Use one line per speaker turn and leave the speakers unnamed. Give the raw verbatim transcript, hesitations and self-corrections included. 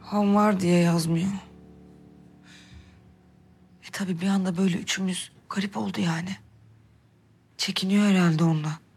Han var diye yazmıyor. E tabii bir anda böyle üçümüz garip oldu yani. Çekiniyor herhalde onunla.